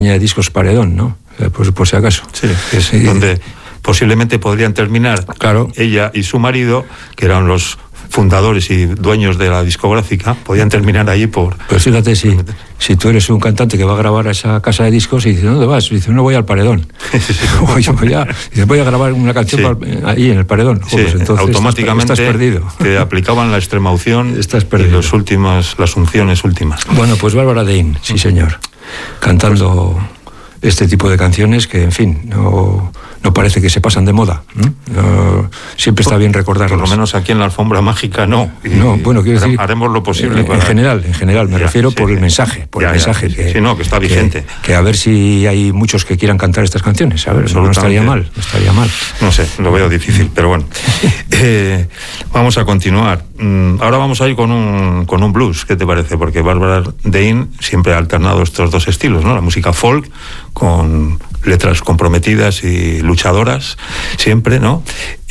de discos Paredón, ¿no? Por si acaso. Sí, es donde posiblemente podrían terminar, claro, ella y su marido, que eran los fundadores y dueños de la discográfica, podían terminar allí por... Pues fíjate, si tú eres un cantante que va a grabar a esa casa de discos y dices, ¿dónde vas? Y dice, no, voy al Paredón. Voy a grabar una canción ahí en el Paredón. Sí, pues entonces automáticamente estás perdido. Te aplicaban la extrema unción estás perdido. Y las unciones últimas. Bueno, pues Bárbara Dane, sí señor, cantando este tipo de canciones que, en fin, no parece que se pasan de moda. Siempre está bien recordarlas. Por lo menos aquí en la alfombra mágica no. Bueno, quiero decir, haremos lo posible en general, me refiero por el mensaje. Que está vigente. Que a ver si hay muchos que quieran cantar estas canciones. A ver, no estaría mal. No sé, lo veo difícil, pero bueno. Vamos a continuar. Ahora vamos a ir con un blues, ¿qué te parece? Porque Bárbara Dane siempre ha alternado estos dos estilos, ¿no? La música folk con letras comprometidas y luchadoras, siempre, ¿no?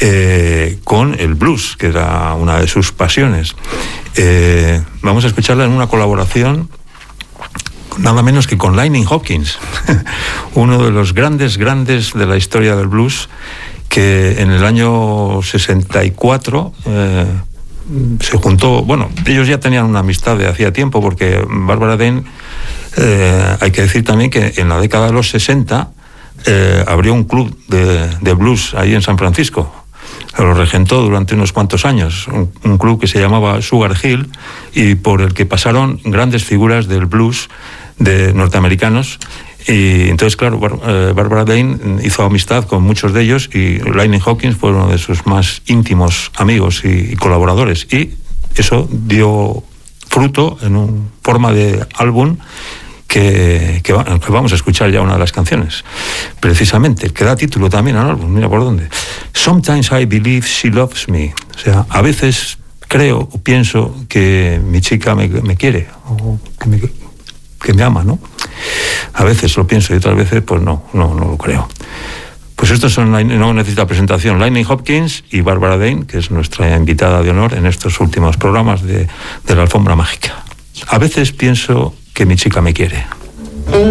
Con el blues, que era una de sus pasiones. Vamos a escucharla en una colaboración nada menos que con Lightning Hopkins, uno de los grandes de la historia del blues, que en el año 64 se juntó. Bueno, ellos ya tenían una amistad de hacía tiempo, porque Bárbara Dane, hay que decir también que en la década de los 60 abrió un club de blues ahí en San Francisco. Lo regentó durante unos cuantos años, un club que se llamaba Sugar Hill, y por el que pasaron grandes figuras del blues de norteamericanos. Y entonces, claro, Bárbara Dane hizo amistad con muchos de ellos, y Lightning Hopkins fue uno de sus más íntimos amigos y colaboradores, y eso dio fruto en forma de álbum que vamos a escuchar ya una de las canciones, precisamente, que da título también al álbum. Mira por dónde. Sometimes I believe she loves me. O sea, a veces creo o pienso que mi chica me quiere, o que me ama, ¿no? A veces lo pienso y otras veces pues no lo creo. Pues estos son, no necesita presentación, Lightning Hopkins y Bárbara Dane, que es nuestra invitada de honor en estos últimos programas de la Alfombra Mágica. A veces pienso que mi chica me quiere.